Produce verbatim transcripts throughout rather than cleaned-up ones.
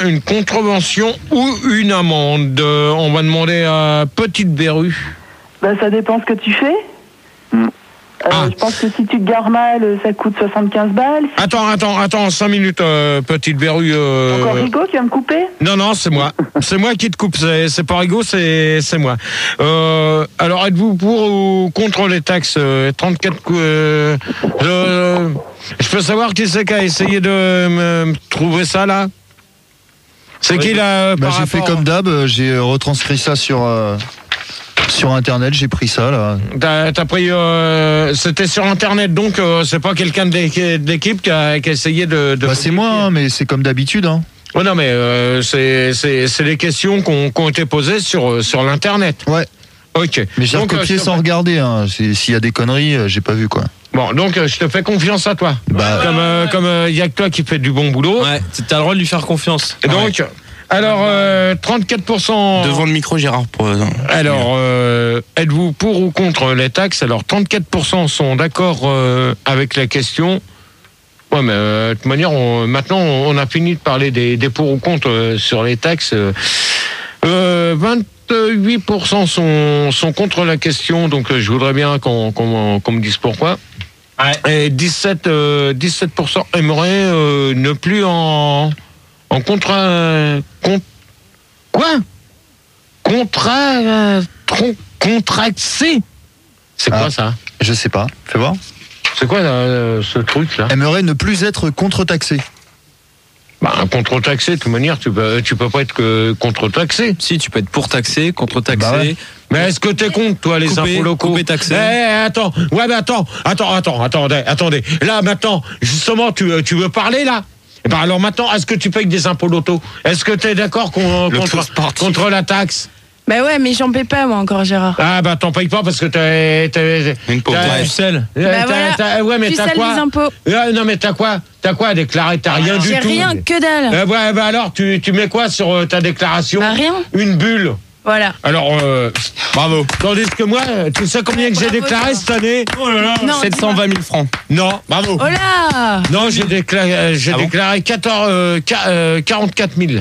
une contravention ou une amende? euh, On va demander à Petite Berru. Bah, ça dépend ce que tu fais. Mm. Euh, Ah. Je pense que si tu te gares mal, ça coûte soixante-quinze balles. Si Attends, attends, attends, cinq minutes, euh, Petite Berru. euh, Encore Rigaud qui va me couper? Non, non, c'est moi. C'est moi qui te coupe. C'est, c'est pas Rigaud, c'est, c'est moi. Euh, alors, êtes-vous pour ou contre les taxes euh, trente-quatre cou- euh, euh, Je peux savoir qui c'est qui a essayé de me trouver ça, là? C'est qui, là, Bah, par j'ai fait rapport- comme d'hab, euh, j'ai euh, retranscrit ça sur, euh, sur Internet, j'ai pris ça là. T'as, t'as pris... euh, c'était sur Internet, donc euh, c'est pas quelqu'un de l'équi- de l'équipe qui a, qui a essayé de... de Bah, c'est moi, hein, mais c'est comme d'habitude. Hein. Oh non, mais euh, c'est, c'est, c'est les questions qui ont, qui ont été posées sur, sur l'Internet. Ouais. Ok. Mais j'ai Donc, euh, recopié je te sans fais- regarder. Hein. C'est- S'il y a des conneries, euh, j'ai pas vu quoi. Bon, donc euh, je te fais confiance à toi. Bah, Comme euh, comme il y a que toi qui fais du bon boulot. Ouais, t'as le droit de lui faire confiance. Et donc, alors euh, trente-quatre pour cent. Devant le micro, Gérard. Pour... Alors, euh, êtes-vous pour ou contre les taxes? Alors, trente-quatre pour cent sont d'accord euh, avec la question. Ouais, mais euh, de toute manière, on, maintenant, on a fini de parler des, des pour ou contre euh, sur les taxes. Euh, vingt-huit pour cent sont, sont contre la question, donc euh, je voudrais bien qu'on, qu'on, qu'on me dise pourquoi. Ouais. Et dix-sept, euh, dix-sept pour cent aimeraient euh, ne plus en, en contrat... Con, quoi Contrat... Euh, tron, contraxé. C'est quoi Ah. ça? je sais pas. Fais voir. C'est quoi euh, ce truc-là? Aimerait ne plus être contre-taxé. Bah, un contre-taxé, de toute manière, tu peux, tu peux pas être que contre-taxé. Si, tu peux être pour taxer, contre taxer. Bah ouais. Mais est-ce que t'es contre, toi, les Couper, impôts locaux? couper, taxer. Eh, attends, ouais, mais attends, attends, attends, attendez, attendez. Là, maintenant, justement, tu, tu veux parler, là? Eh ben alors maintenant, est-ce que tu payes des impôts locaux? Est-ce que t'es d'accord qu'on, Le contre, tour sportif. contre la taxe? Bah ouais, mais j'en paie pas, moi, encore, Gérard. Ah, bah, t'en payes pas parce que t'as... t'as Une pauvre t'as- pucelle. t'as- Bah voilà, t'as- ouais, mais tu t'as sais quoi? les impôts. Ah, non, mais t'as quoi? T'as quoi à déclarer? T'as rien du J'ai tout. rien, que dalle. Euh, ouais, bah alors, tu, tu mets quoi sur euh, ta déclaration? Bah rien. Une bulle. Voilà. Alors, euh, bravo. Tandis que moi, tu sais combien que j'ai Bravo, déclaré Jean. cette année? Oh là là. Non, sept cent vingt mille francs. Non, bravo. Oh là. Non, j'ai déclaré, euh, j'ai Ah bon déclaré quatorze, euh, qua- euh, quarante-quatre mille.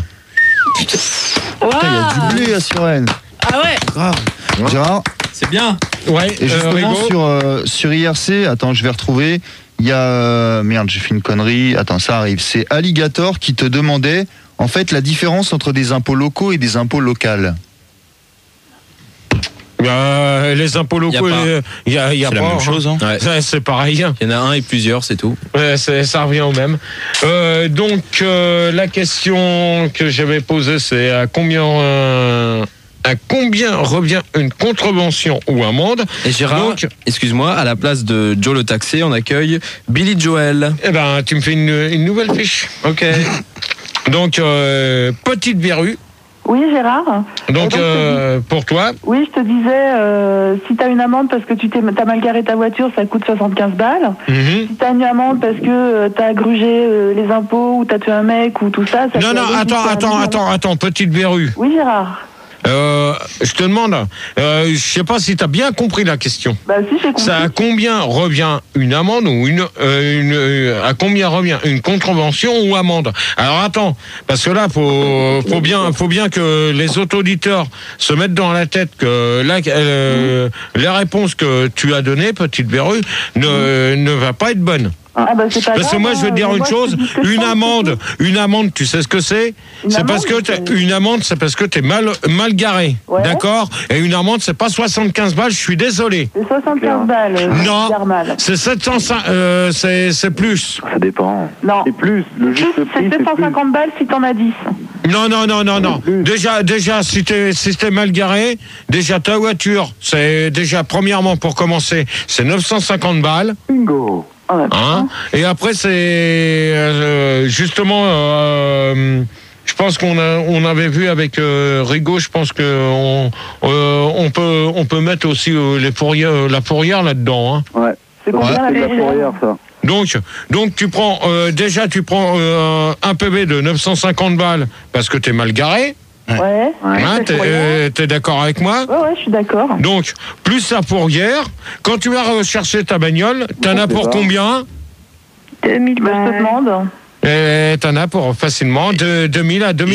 Waouh. Putain, il y a du blé à Suresnes. Ah ouais. Grave. Gérard. C'est bien. Ouais, Et justement, euh, Rigaud. sur, euh, sur I R C, attends, je vais retrouver. Il y a. euh, merde, j'ai fait une connerie. Attends, ça arrive. C'est Alligator qui te demandait, en fait, la différence entre des impôts locaux et des impôts locaux. Euh, les impôts locaux, Y a pas. il y a, y a C'est pas. la même chose. Hein. Ouais. Ouais, c'est pareil. Il y en a un et plusieurs, c'est tout. Ouais, c'est- ça revient au même. Euh, donc, euh, la question que j'avais posée, c'est à combien, euh, à combien revient une contravention ou amende? Et Gérard, Donc- excuse-moi, à la place de Joe le taxé, on accueille Billy Joel. Eh ben, tu me fais une, une nouvelle fiche. Ok. Donc, euh, Petite Verrue. Oui, Gérard. Donc, Euh, euh, pour toi, Oui, je te disais, euh, si t'as une amende parce que tu t'es, t'as mal garé ta voiture, ça coûte soixante-quinze balles. mhm. Si t'as une amende parce que euh, t'as grugé euh, les impôts ou t'as tué un mec ou tout ça, ça non, peut non, aller attends, jusqu'à un attends, million. attends, attends, Petite Verrue. Oui, Gérard. Euh, je te demande, euh, je sais pas si tu as bien compris la question. Bah si, j'ai compris. Ça, à combien revient une amende ou une, euh, une euh, à combien revient une contravention ou amende? Alors attends, parce que là, faut, faut bien, faut bien que les auditeurs se mettent dans la tête que là, euh, la réponse que tu as donnée, Petite Verrue, ne, ne va pas être bonne. Ah bah c'est pas Parce que grave, moi, je vais te dire hein. une Moi, chose, je te dis ce que je une pense, amende, une amende, tu sais ce que c'est? Une C'est parce que amende, t'as- c'est- une amende, c'est parce que t'es mal mal garé, Ouais. d'accord? Et une amende, c'est pas soixante-quinze balles. Je suis désolé. C'est soixante-quinze balles. euh, Non. je gare mal. C'est sept cent cinq, euh, c'est c'est plus. Ça dépend. Non. C'est plus. Le Plus, juste c'est prix, c'est sept cent plus. cinquante balles si t'en as dix. Non, non, non, non, non. plus. Déjà, déjà, si t'es si t'es mal garé, déjà ta voiture, c'est déjà premièrement pour commencer, c'est neuf cent cinquante balles. Bingo. Ah, bah, Hein, et après, c'est euh, justement, euh, je pense qu'on a, on avait vu avec euh, Rigaud, je pense que on, euh, on peut, on peut mettre aussi euh, les fourrières, la fourrière là-dedans. Hein. Ouais. c'est combien Ouais, la C'est de la fourrière fourrière, ça. Donc, donc tu prends euh, déjà, tu prends euh, un P V de neuf cent cinquante balles parce que t'es mal garé. Ouais. Ouais. Hein, la t'es, fourrière. euh, t'es d'accord avec moi? Ouais, ouais, je suis d'accord. Donc, plus la fourrière. Quand tu vas rechercher ta bagnole, t'en as pour ça. combien? deux mille Bah, je te demande. Eh, t'en as pour facilement de deux mille à deux mille.